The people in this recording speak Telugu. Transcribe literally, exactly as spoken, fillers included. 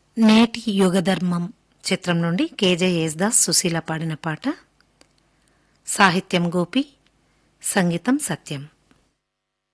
నేటి యుగధర్మం చిత్రం నుండి కేజే యేసుదాస్ సుశీల పాడిన పాట. సాహిత్యం గోపి, సంగీతం సత్యం.